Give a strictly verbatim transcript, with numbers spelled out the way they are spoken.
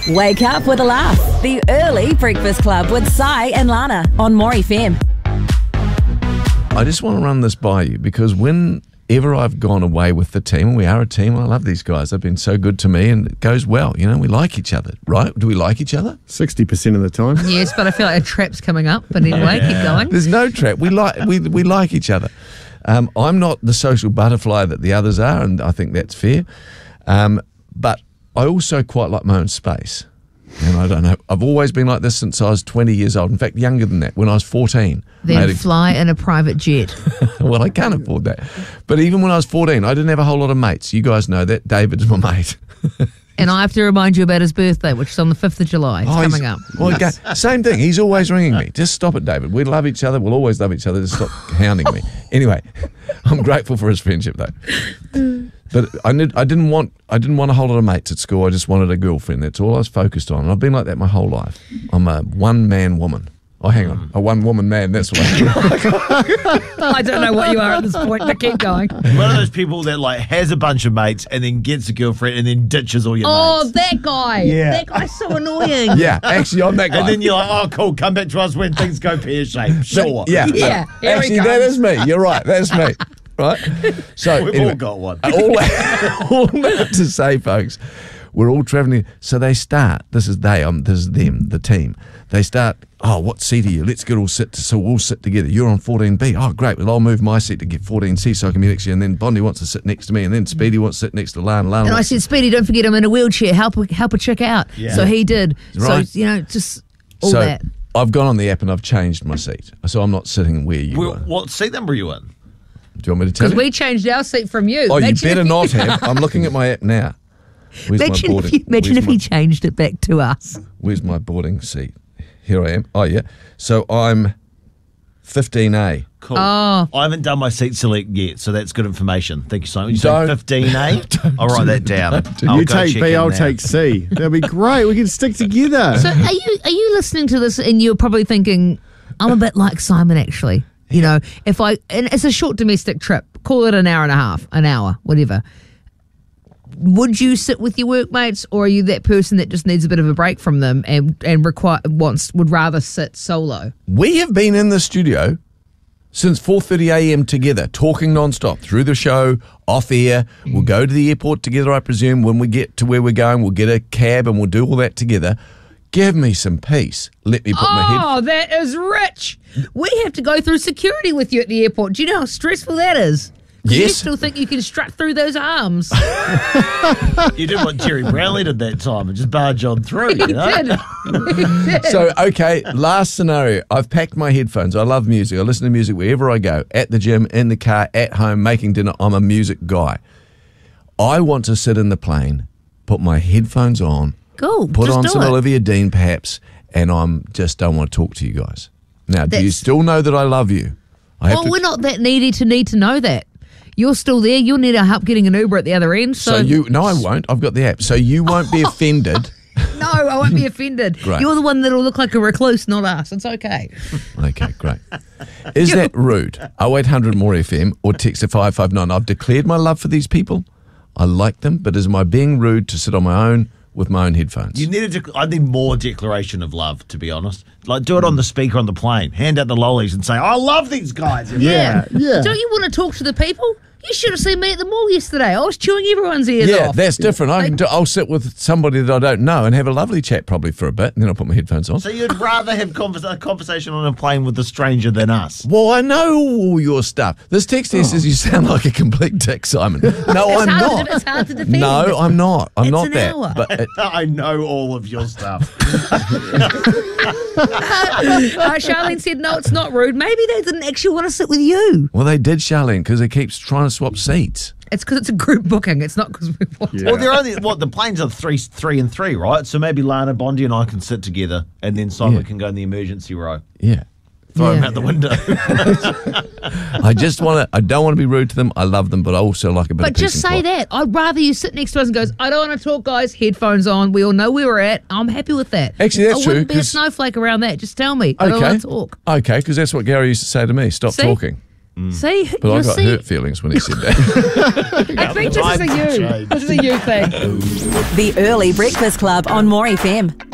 Wake up with a laugh. The Early Breakfast Club with Sai and Lana on More F M. I just want to run this by you because whenever I've gone away with the team, and we are a team, I love these guys. They've been so good to me and it goes well. You know, we like each other, right? Do we like each other? sixty percent of the time. Yes, but I feel like a trap's coming up. But anyway, keep going. There's no trap. We like we we like each other. Um, I'm not the social butterfly that the others are, and I think that's fair. Um, but I also quite like my own space. And I don't know, I've always been like this since I was twenty years old. In fact, younger than that, when I was fourteen. Then a, fly in a private jet. Well, I can't afford that. But even when I was fourteen, I didn't have a whole lot of mates. You guys know that. David's my mate. And I have to remind you about his birthday, which is on the fifth of July. It's oh, coming up. Well, okay. Same thing. He's always ringing me. Just stop it, David. We love each other. We'll always love each other. Just stop hounding me. Anyway, I'm grateful for his friendship, though. But I, need, I didn't want I didn't want a whole lot of mates at school. I just wanted a girlfriend. That's all I was focused on. And I've been like that my whole life. I'm a one-man woman. Oh, hang on. A one-woman man. That's what I I don't know what you are at this point, but keep going. One of those people that like has a bunch of mates and then gets a girlfriend and then ditches all your Oh, mates. that guy. Yeah. That guy's so annoying. Yeah, actually, I'm that guy. And then you're like, oh, cool, come back to us when things go pear-shaped. Sure. Yeah. Yeah, here he Actually, that comes. is me. You're right. That's me. Right? So We've anyway, all got one. all, all that to say, folks, we're all travelling. So they start, this is they, um, this is them, the team. They start, oh, what seat are you? Let's get all sit, so we'll sit together. You're on fourteen B. Oh, great. Well, I'll move my seat to get fourteen C so I can be next to you. And then Bondi wants to sit next to me. And then Speedy wants to sit next to Lana. Lana And I wants said, Speedy, don't forget I'm in a wheelchair. Help, help a chick out. Yeah. So he did. Right. So, you know, just all so that. I've gone on the app and I've changed my seat. So I'm not sitting where you Well, are. what seat number are you in? Do you want me to tell Because you? we changed our seat from you. Oh, you Imagine better if not have. I'm looking at my app now. Where's Imagine my if, boarding? you, imagine where's if my, he changed it back to us. Where's my boarding seat? Here I am. Oh, yeah. So I'm fifteen A. Cool. Oh. I haven't done my seat select yet, so that's good information. Thank you so much. You Don't- say fifteen A? I'll write that down. I'll You go take check B, in I'll now. take C. That'll be great. We can stick together. So are you are you listening to this and you're probably thinking, I'm a bit like Simon actually. You know, if I and it's a short domestic trip, call it an hour and a half, an hour, whatever. Would you sit with your workmates, or are you that person that just needs a bit of a break from them and and require wants would rather sit solo? We have been in the studio since four thirty a m together, talking non-stop through the show, off air. We'll go to the airport together, I presume. When we get to where we're going, we'll get a cab and we'll do all that together. Give me some peace. Let me put my head... Oh, that is rich. We have to go through security with you at the airport. Do you know how stressful that is? 'Cause You Yes. still think you can strut through those arms? You did what Jerry Brownlee did that time and just barge on through, you know? Did. So, okay, last scenario. I've packed my headphones. I love music. I listen to music wherever I go. At the gym, in the car, at home, making dinner. I'm a music guy. I want to sit in the plane, put my headphones on, Cool. put just on do some it. Olivia Dean perhaps, and I'm just don't want to talk to you guys. Now, do you That's- still know that I love you? I have Well, to, we're not that needy to need to know that. You're still there. You'll need our help getting an Uber at the other end. So, so you, no, I won't. I've got the app. So you won't be offended. No, I won't be offended. Great. You're the one that'll look like a recluse, not us. It's okay. Okay, great. Is that rude? oh eight hundred more F M or text to five five nine. I've declared my love for these people. I like them, but is my being rude to sit on my own with my own headphones? You need a dec- I need more declaration of love, to be honest. Like, do it on the speaker on the plane. Hand out the lollies and say, I love these guys. Yeah, yeah. Don't you want to talk to the people? You should have seen me at the mall yesterday. I was chewing everyone's ears Yeah, off. that's different. I can Like- do, I'll sit with somebody that I don't know and have a lovely chat probably for a bit, and then I'll put my headphones on. So you'd rather have convers- a conversation on a plane with a stranger than us? Well, I know all your stuff. This text here says you sound like a complete dick, Simon. No, It's I'm hard to- not. it's hard to defend. No, I'm not. I'm It's not an that. hour. But it, I know all of your stuff. Uh, Charlene said, no, it's not rude. Maybe they didn't actually want to sit with you. well, they did, Charlene, because it keeps trying to swap seats. It's because it's a group booking. It's not because we want Yeah. Well, they're only, what, the planes are three three and three, right? So maybe Lana, Bondi and I can sit together and then Simon Yeah. can go in the emergency row. Yeah. Throw him Yeah. out the window. I just want to, I don't want to be rude to them. I love them, but I also like a bit But of peace just and say quiet. that. I'd rather you sit next to us and goes, I don't want to talk, guys. Headphones on. We all know where we're at. I'm happy with that. Actually, that's I true, wouldn't be a 'cause- snowflake around that. Just tell me. I don't Okay. want to talk. Okay, because that's what Gary used to say to me. Stop See? talking. See, But you'll I got see. hurt feelings when he said that. I think this is a you. This is a you thing. The Early Breakfast Club on More F M.